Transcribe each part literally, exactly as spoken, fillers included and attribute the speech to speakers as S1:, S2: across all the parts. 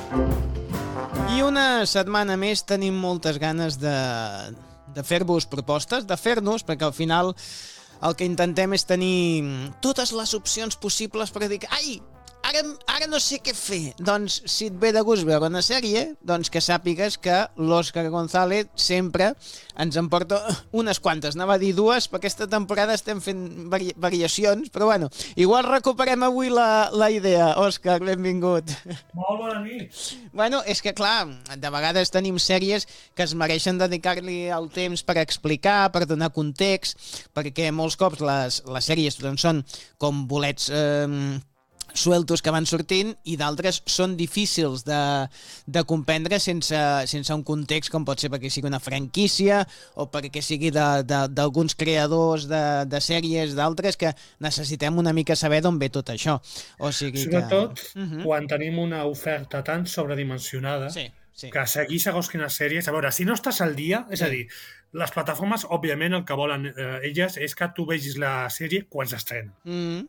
S1: I una setmana més tenim moltes ganes de, de fer-vos propostes, de fer-nos, perquè al final el que intentem és tenir totes les opcions possibles per dir, ai, ara, ara no sé què fer. Doncs si et ve de gust veure una sèrie, doncs que sàpigues que l'Òscar González sempre ens en porta unes quantes, anava a dir dues, perquè aquesta temporada estem fent vari variacions, però bueno, igual recuperem avui la, la idea. Òscar, benvingut.
S2: Molt bona nit.
S1: Bueno, és que clar, de vegades tenim sèries que es mereixen dedicar-li el temps per explicar, per donar context, perquè molts cops les, les sèries doncs, són com bolets eh, sueltos que van sortint i d'altres són difícils de, de comprendre sense, sense un context com pot ser perquè sigui una franquícia o perquè sigui d'alguns creadors de, de sèries d'altres que necessitem una mica saber d'on ve tot això. O sigui
S2: Sobretot
S1: que... uh -huh.
S2: quan tenim una oferta tan sobredimensionada
S1: sí, sí.
S2: que seguir segons quines sèries... A veure, si no estàs al dia, és sí. a dir, les plataformes, òbviament, el que volen eh, elles és que tu vegis la sèrie quan s'estrena. Mm -hmm.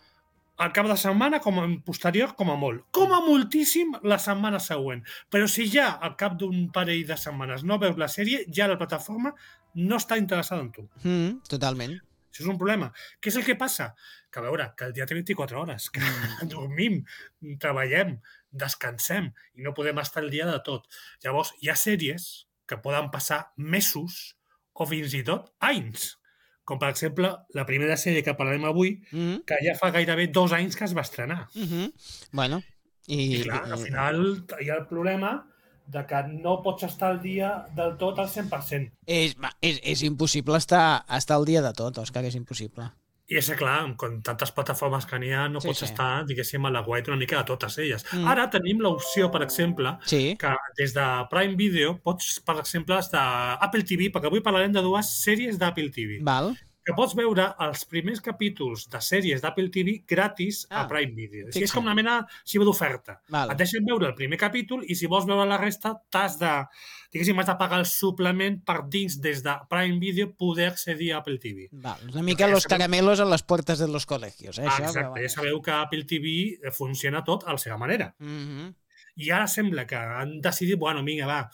S2: Al cap de setmana, com a posterior, com a molt. Com a moltíssim, la setmana següent. Però si ja al cap d'un parell de setmanes no veus la sèrie, ja la plataforma no està interessada en tu.
S1: Mm, totalment.
S2: Això és un problema. Què és el que passa? Que a veure, que el dia té vint-i-quatre hores, que mm. dormim, treballem, descansem i no podem estar al dia de tot. Llavors, hi ha sèries que poden passar mesos o fins i tot anys. Com, per exemple, la primera sèrie que parlarem avui, mm -hmm. que ja fa gairebé dos anys que es va estrenar.
S1: Mm -hmm. Bueno, i...
S2: I clar, al final hi ha el problema de que no pots estar al dia del tot al cent per cent.
S1: És, és, és impossible estar, estar al dia de tot, Òscar, és impossible.
S2: I és clar, amb tantes plataformes que n'hi ha, no sí, pots sí. estar, diguéssim, a la guaita una mica de totes elles. Mm. Ara tenim l'opció, per exemple, sí. que des de Prime Video pots, per exemple, d'Apple T V, perquè avui parlarem de dues sèries d'Apple T V.
S1: Val.
S2: Que pots veure els primers capítols de sèries d'Apple T V gratis ah, a Prime Video. O sigui, és com una mena si d'oferta. Et deixen veure el primer capítol i si vols veure la resta t'has de, diguéssim, has de pagar el suplement per dins des de Prime Video poder accedir a Apple T V.
S1: Val, una mica ja los sabeu... caramelos a les portes de los colegios. Eh,
S2: ah,
S1: això,
S2: exacte,
S1: però...
S2: ja sabeu que Apple T V funciona tot a la seva manera. Mm -hmm. I ara sembla que han decidit, bueno, vinga, va,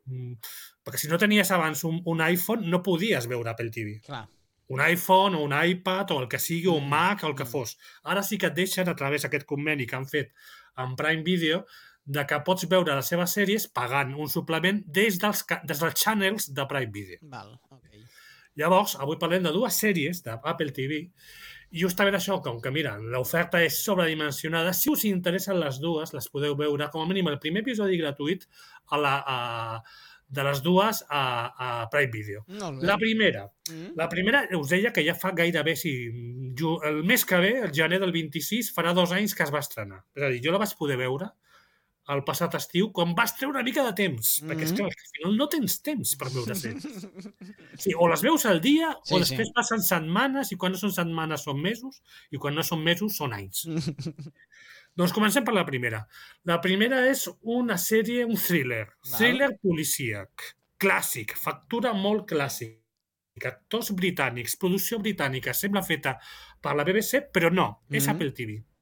S2: perquè si no tenies abans un, un iPhone no podies veure Apple T V.
S1: Clar.
S2: Un iPhone o un iPad o el que sigui, un Mac o el que fos. Ara sí que et deixen, a través d'aquest conveni que han fet amb Prime Video, de que pots veure les seves sèries pagant un suplement des dels, des dels channels de Prime Video.
S1: Val, okay.
S2: Llavors, avui parlem de dues sèries d'Apple T V i justament això, com que, mira, l'oferta és sobredimensionada, si us interessen les dues, les podeu veure, com a mínim, el primer episodi gratuït a la... A, de les dues a, a Prime Video. La primera, mm. la primera us deia que ja fa gairebé, si, el mes que ve, el gener del vint-i-sis, farà dos anys que es va estrenar. És a dir, jo la vaig poder veure el passat estiu, quan vas treure una mica de temps, mm. perquè és que al final no tens temps per veure sèries. Sí, o les veus al dia, sí, o després sí. passen setmanes, i quan no són setmanes són mesos, i quan no són mesos són anys. Doncs comencem per la primera. La primera és una sèrie, un thriller. Val. Thriller policíac. Clàssic. Factura molt clàssic. Actors britànics. Producció britànica. Sembla feta per la B B C, però no. Mm -hmm. És Apple T V.